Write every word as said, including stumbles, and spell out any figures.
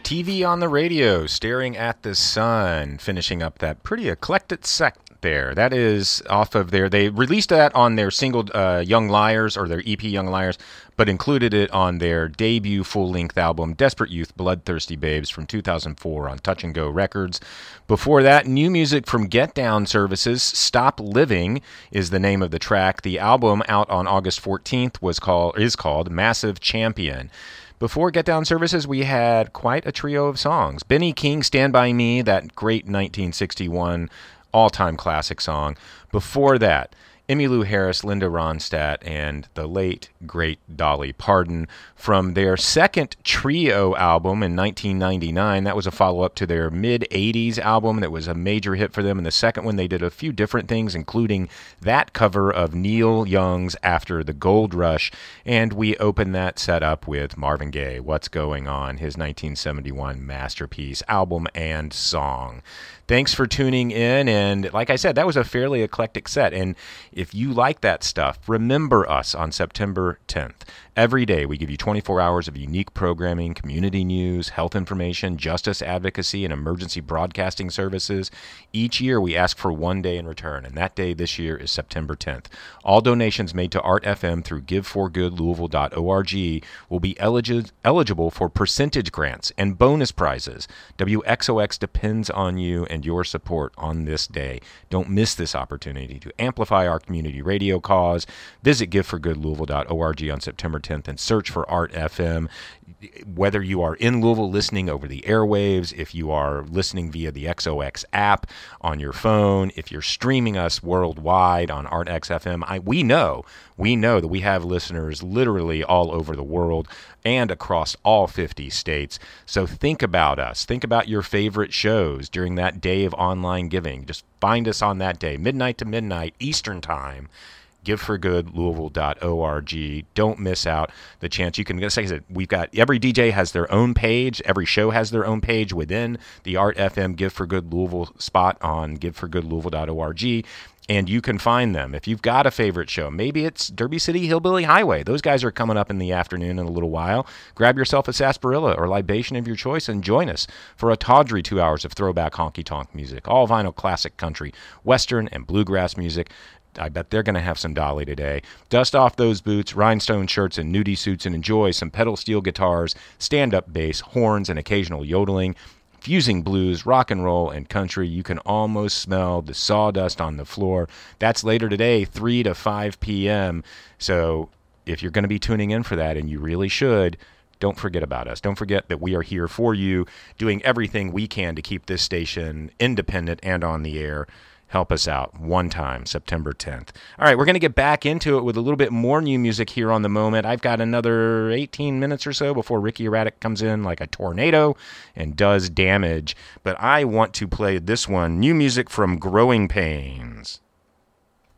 T V on the radio, staring at the sun, finishing up that pretty eclectic set there. That is off of their, they released that on their single uh, Young Liars, or their E P Young Liars, but included it on their debut full-length album, Desperate Youth, Bloodthirsty Babes, from two thousand four on Touch and Go Records. Before that, new music from Get Down Services, Stop Living is the name of the track. The album, out on August fourteenth, was called is called Massive Champion. Before Get Down Services, we had quite a trio of songs. Benny King, Stand By Me, that great nineteen sixty-one all-time classic song. Before that, Emmylou Harris, Linda Ronstadt, and the late, great Dolly Parton from their second trio album in nineteen ninety-nine. That was a follow-up to their mid-eighties album that was a major hit for them. And the second one, they did a few different things, including that cover of Neil Young's After the Gold Rush. And we opened that set up with Marvin Gaye, What's Going On, his nineteen seventy-one masterpiece album and song. Thanks for tuning in, and like I said, that was a fairly eclectic set, and if you like that stuff, remember us on September tenth. Every day, we give you twenty-four hours of unique programming, community news, health information, justice advocacy, and emergency broadcasting services. Each year, we ask for one day in return, and that day this year is September tenth. All donations made to Art F M through give for good louisville dot org will be eligi- eligible for percentage grants and bonus prizes. W X O X depends on you and your support on this day. Don't miss this opportunity to amplify our community radio cause. Visit give for good louisville dot org on September tenth and search for Art F M. Whether you are in Louisville listening over the airwaves, if you are listening via the X O X app on your phone, if you're streaming us worldwide on Art X F M, I, we know, we know that we have listeners literally all over the world and across all fifty states. So think about us. Think about your favorite shows during that day of online giving. Just find us on that day, midnight to midnight Eastern Time. give for good louisville dot org. Don't miss out the chance. You can, like I said, we've got, every D J has their own page. Every show has their own page within the Art F M Give for Good Louisville spot on give for good louisville dot org. And you can find them. If you've got a favorite show, maybe it's Derby City Hillbilly Highway. Those guys are coming up in the afternoon in a little while. Grab yourself a sarsaparilla or libation of your choice and join us for a tawdry two hours of throwback honky-tonk music. All vinyl classic country, western, and bluegrass music. I bet they're going to have some Dolly today. Dust off those boots, rhinestone shirts, and nudie suits, and enjoy some pedal steel guitars, stand-up bass, horns, and occasional yodeling. Fusing blues, rock and roll, and country. You can almost smell the sawdust on the floor. That's later today, three to five p.m. So if you're going to be tuning in for that, and you really should, don't forget about us. Don't forget that we are here for you, doing everything we can to keep this station independent and on the air. Help us out one time, September tenth. All right, we're going to get back into it with a little bit more new music here on The Moment. I've got another eighteen minutes or so before Ricky Erratic comes in like a tornado and does damage. But I want to play this one, new music from Growing Pains.